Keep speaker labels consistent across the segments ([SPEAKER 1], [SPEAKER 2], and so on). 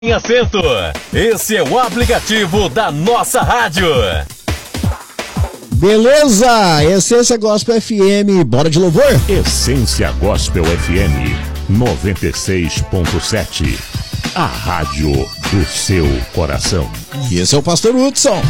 [SPEAKER 1] Em acento, esse é o aplicativo da nossa rádio.
[SPEAKER 2] Beleza, Essência Gospel FM, bora de louvor?
[SPEAKER 3] Essência Gospel FM 96.7, a rádio do seu coração.
[SPEAKER 2] E esse é o Pastor Hudson.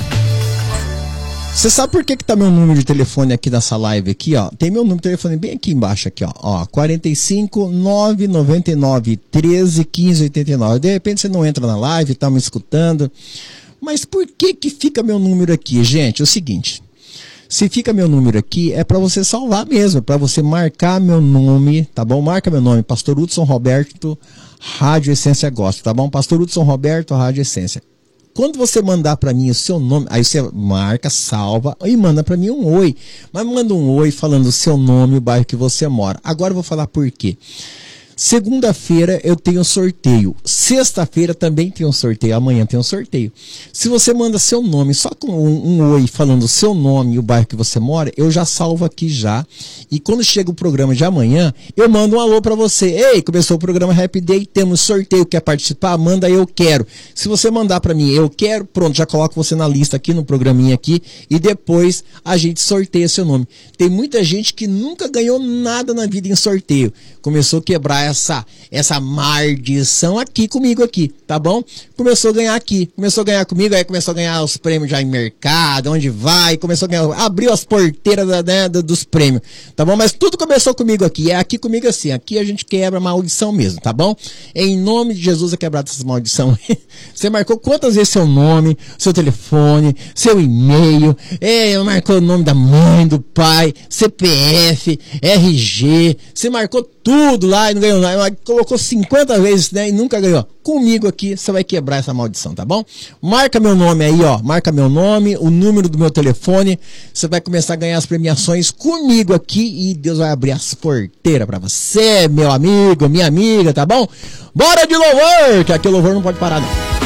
[SPEAKER 2] Você sabe por que tá meu número de telefone aqui nessa live aqui, ó? Tem meu número de telefone bem aqui embaixo aqui, ó, 45 999 13 15 89. De repente você não entra na live, tá me escutando. Mas por que fica meu número aqui, gente? É o seguinte, se fica meu número aqui, é para você salvar mesmo, para você marcar meu nome, tá bom? Marca meu nome, Pastor Hudson Roberto, Rádio Essência Gospel, tá bom? Pastor Hudson Roberto, Rádio Essência. Quando você mandar para mim o seu nome, aí você marca, salva e manda para mim um oi. Mas manda um oi falando o seu nome e o bairro que você mora. Agora eu vou falar por quê. Segunda-feira eu tenho sorteio. Sexta-feira também tem um sorteio. Amanhã tem um sorteio. Se você manda seu nome, só com um oi falando o seu nome e o bairro que você mora, eu já salvo aqui já. E quando chega o programa de amanhã, eu mando um alô pra você. Ei, começou o programa Happy Day, temos sorteio. Quer participar? Manda eu quero. Se você mandar pra mim eu quero, pronto, já coloco você na lista aqui no programinha aqui. E depois a gente sorteia seu nome. Tem muita gente que nunca ganhou nada na vida em sorteio. Começou a quebrar essa maldição aqui comigo aqui, tá bom? Começou a ganhar aqui, começou a ganhar comigo, aí começou a ganhar os prêmios já em mercado, onde vai, começou a ganhar, abriu as porteiras dos prêmios, tá bom? Mas tudo começou comigo aqui, é aqui comigo assim, aqui a gente quebra a maldição mesmo, tá bom? Em nome de Jesus é quebrada essa maldição. Você marcou quantas vezes seu nome, seu telefone, seu e-mail, marcou o nome da mãe, do pai, CPF, RG, você marcou tudo lá e não ganhou nada, colocou 50 vezes, né, e nunca ganhou. Comigo aqui, você vai quebrar essa maldição, tá bom? Marca meu nome aí, ó, marca meu nome, o número do meu telefone, você vai começar a ganhar as premiações comigo aqui e Deus vai abrir as porteiras pra você, meu amigo, minha amiga, tá bom? Bora de louvor, que aqui o louvor não pode parar, não.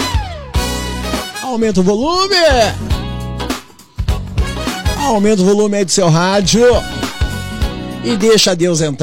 [SPEAKER 2] Aumenta o volume! Aumenta o volume aí do seu rádio e deixa Deus entrar.